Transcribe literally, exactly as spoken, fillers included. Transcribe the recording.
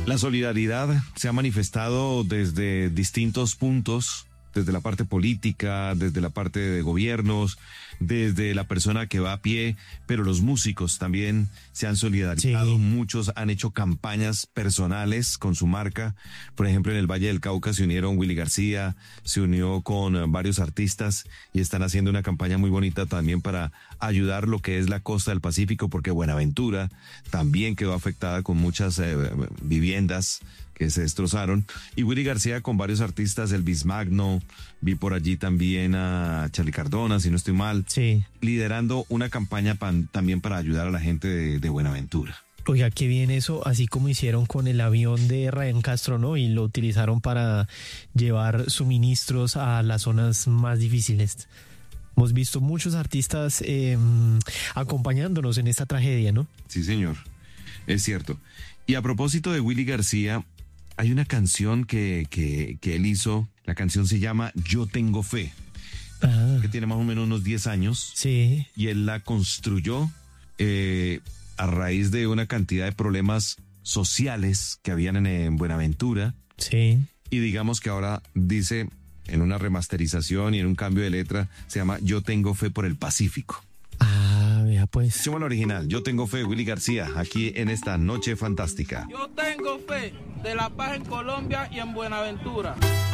La solidaridad se ha manifestado desde distintos puntos, desde la parte política, desde la parte de gobiernos, desde la persona que va a pie, pero los músicos también se han solidarizado. Sí. Muchos han hecho campañas personales con su marca. Por ejemplo, en el Valle del Cauca se unieron Willy García, se unió con eh, varios artistas y están haciendo una campaña muy bonita también para ayudar lo que es la costa del Pacífico, porque Buenaventura también quedó afectada con muchas eh, viviendas que se destrozaron, y Willy García con varios artistas, Elvis Magno, vi por allí también a Charly Cardona, si no estoy mal, Sí. liderando una campaña pan- también para ayudar a la gente de, de Buenaventura. Oiga, qué bien eso, así como hicieron con el avión de Ryan Castro, ¿no? Y lo utilizaron para llevar suministros a las zonas más difíciles. Hemos visto muchos artistas eh, acompañándonos en esta tragedia, ¿no? Sí, señor, es cierto. Y a propósito de Willy García, hay una canción que, que, que él hizo, la canción se llama Yo Tengo Fe, Ah, que tiene más o menos unos diez años, sí, y él la construyó eh, a raíz de una cantidad de problemas sociales que habían en, en Buenaventura, sí. y digamos que ahora dice en una remasterización y en un cambio de letra, se llama Yo Tengo Fe por el Pacífico. Ah, vea pues. Escuchemos el original, Yo Tengo Fe, Willy García, aquí en esta noche fantástica. Yo tengo fe de la paz en Colombia y en Buenaventura.